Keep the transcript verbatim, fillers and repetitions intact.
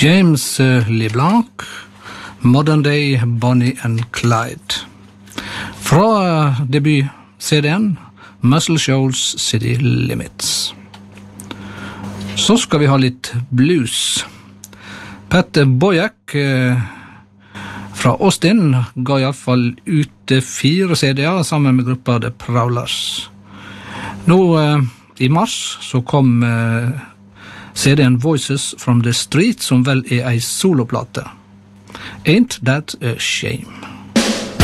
James LeBlanc, Modern Day Bonnie and Clyde. Fra debut-C D-en Muscle Shoals City Limits. Så skal vi ha litt blues. Pat Boyack eh, fra Austin ga i alle fall ut fire C D-er sammen med gruppa The Prowlers. Nå eh, i mars så kom eh, C D-en Voices from the Street, som vel er ei soloplate. Ain't that a shame?